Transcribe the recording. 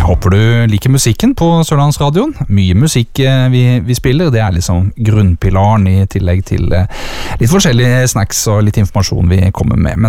Håper du liker musikken på Sørlandsradioen. Mye musikk vi spiller, det liksom grunnpilaren i tillegg til litt forskjellige snacks og litt informasjon vi kommer med.